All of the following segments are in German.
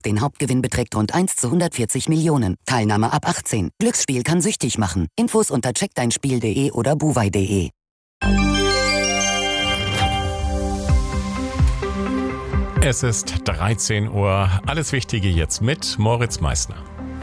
Den Hauptgewinn beträgt rund 1:140 Millionen. Teilnahme ab 18. Glücksspiel kann süchtig machen. Infos unter checkdeinspiel.de oder buwei.de. Es ist 13 Uhr. Alles Wichtige jetzt mit Moritz Meissner.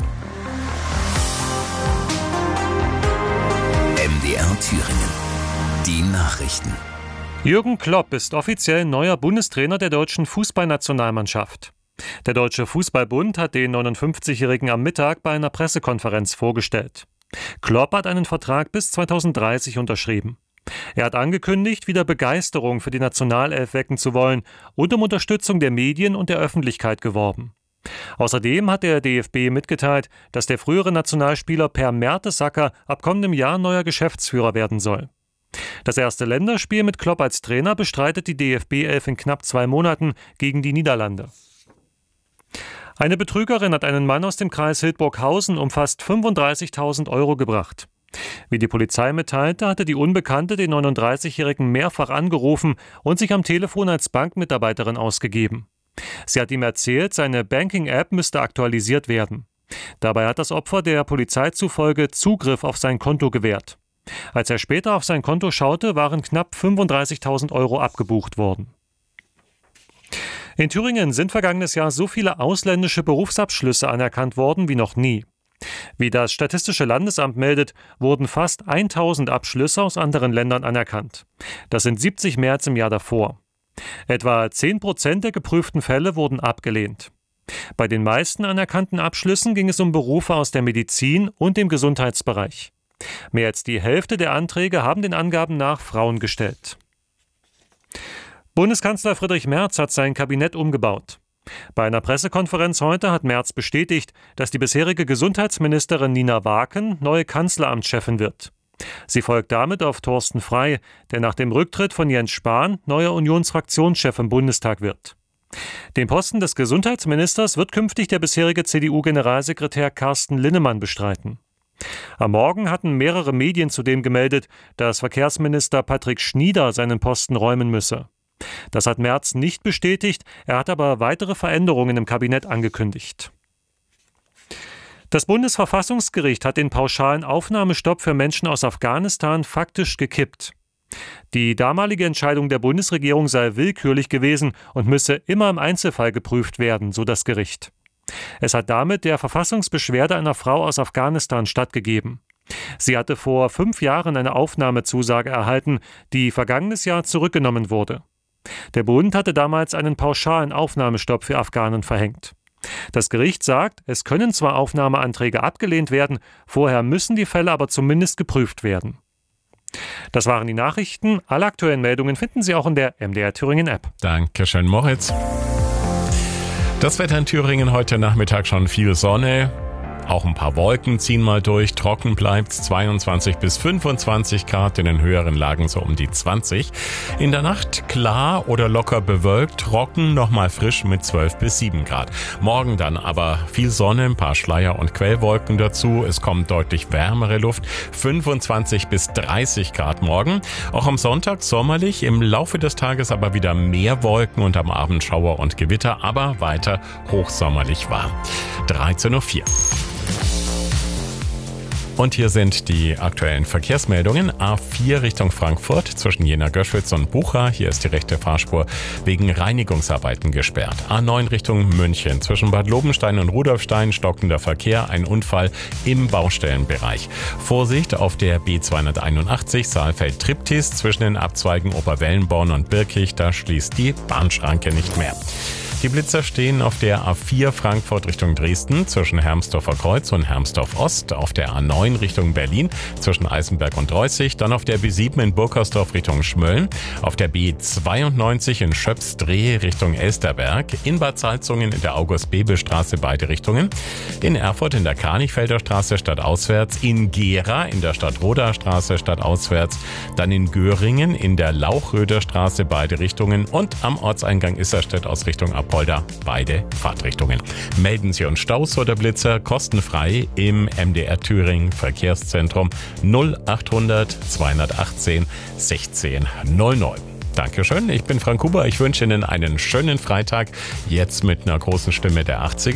MDR Thüringen. Die Nachrichten. Jürgen Klopp ist offiziell neuer Bundestrainer der deutschen Fußballnationalmannschaft. Der Deutsche Fußballbund hat den 59-Jährigen am Mittag bei einer Pressekonferenz vorgestellt. Klopp hat einen Vertrag bis 2030 unterschrieben. Er hat angekündigt, wieder Begeisterung für die Nationalelf wecken zu wollen und um Unterstützung der Medien und der Öffentlichkeit geworben. Außerdem hat der DFB mitgeteilt, dass der frühere Nationalspieler Per Mertesacker ab kommendem Jahr neuer Geschäftsführer werden soll. Das erste Länderspiel mit Klopp als Trainer bestreitet die DFB-Elf in knapp 2 Monaten gegen die Niederlande. Eine Betrügerin hat einen Mann aus dem Kreis Hildburghausen um fast 35.000 € gebracht. Wie die Polizei mitteilte, hatte die Unbekannte den 39-Jährigen mehrfach angerufen und sich am Telefon als Bankmitarbeiterin ausgegeben. Sie hat ihm erzählt, seine Banking-App müsste aktualisiert werden. Dabei hat das Opfer der Polizei zufolge Zugriff auf sein Konto gewährt. Als er später auf sein Konto schaute, waren knapp 35.000 € abgebucht worden. In Thüringen sind vergangenes Jahr so viele ausländische Berufsabschlüsse anerkannt worden wie noch nie. Wie das Statistische Landesamt meldet, wurden fast 1.000 Abschlüsse aus anderen Ländern anerkannt. Das sind 70 mehr als im Jahr davor. Etwa 10% der geprüften Fälle wurden abgelehnt. Bei den meisten anerkannten Abschlüssen ging es um Berufe aus der Medizin und dem Gesundheitsbereich. Mehr als die Hälfte der Anträge haben den Angaben nach Frauen gestellt. Bundeskanzler Friedrich Merz hat sein Kabinett umgebaut. Bei einer Pressekonferenz heute hat Merz bestätigt, dass die bisherige Gesundheitsministerin Nina Waken neue Kanzleramtschefin wird. Sie folgt damit auf Thorsten Frey, der nach dem Rücktritt von Jens Spahn neuer Unionsfraktionschef im Bundestag wird. Den Posten des Gesundheitsministers wird künftig der bisherige CDU-Generalsekretär Carsten Linnemann bestreiten. Am Morgen hatten mehrere Medien zudem gemeldet, dass Verkehrsminister Patrick Schnieder seinen Posten räumen müsse. Das hat Merz nicht bestätigt, er hat aber weitere Veränderungen im Kabinett angekündigt. Das Bundesverfassungsgericht hat den pauschalen Aufnahmestopp für Menschen aus Afghanistan faktisch gekippt. Die damalige Entscheidung der Bundesregierung sei willkürlich gewesen und müsse immer im Einzelfall geprüft werden, so das Gericht. Es hat damit der Verfassungsbeschwerde einer Frau aus Afghanistan stattgegeben. Sie hatte vor 5 Jahren eine Aufnahmezusage erhalten, die vergangenes Jahr zurückgenommen wurde. Der Bund hatte damals einen pauschalen Aufnahmestopp für Afghanen verhängt. Das Gericht sagt, es können zwar Aufnahmeanträge abgelehnt werden, vorher müssen die Fälle aber zumindest geprüft werden. Das waren die Nachrichten. Alle aktuellen Meldungen finden Sie auch in der MDR Thüringen App. Dankeschön, Moritz. Das Wetter in Thüringen heute Nachmittag schon viel Sonne. Auch ein paar Wolken ziehen mal durch. Trocken bleibt's 22 bis 25 Grad, in den höheren Lagen so um die 20. In der Nacht klar oder locker bewölkt, trocken, nochmal frisch mit 12 bis 7 Grad. Morgen dann aber viel Sonne, ein paar Schleier- und Quellwolken dazu. Es kommt deutlich wärmere Luft, 25 bis 30 Grad morgen. Auch am Sonntag sommerlich, im Laufe des Tages aber wieder mehr Wolken und am Abend Schauer und Gewitter, aber weiter hochsommerlich warm. 13:04 Uhr. Und hier sind die aktuellen Verkehrsmeldungen. A4 Richtung Frankfurt zwischen Jena-Göschwitz und Bucha. Hier ist die rechte Fahrspur wegen Reinigungsarbeiten gesperrt. A9 Richtung München zwischen Bad Lobenstein und Rudolfstein stockender Verkehr. Ein Unfall im Baustellenbereich. Vorsicht auf der B281 Saalfeld-Triptis zwischen den Abzweigen Oberwellenborn und Birkig. Da schließt die Bahnschranke nicht mehr. Die Blitzer stehen auf der A4 Frankfurt Richtung Dresden zwischen Hermsdorfer Kreuz und Hermsdorf Ost, auf der A9 Richtung Berlin zwischen Eisenberg und Reußig, dann auf der B7 in Burkersdorf Richtung Schmölln, auf der B92 in Schöpsdreh Richtung Elsterberg, in Bad Salzungen in der August-Bebel-Straße beide Richtungen, in Erfurt in der Kranichfelder Straße stadtauswärts, in Gera in der Stadtroder Straße stadtauswärts, dann in Göringen in der Lauchröder Straße beide Richtungen und am Ortseingang Isserstedt aus Richtung Apolda beide Fahrtrichtungen. Melden Sie uns Staus oder Blitzer kostenfrei im MDR Thüringen Verkehrszentrum 0800 218 1609. Dankeschön, ich bin Frank Huber. Ich wünsche Ihnen einen schönen Freitag. Jetzt mit einer großen Stimme der 80er.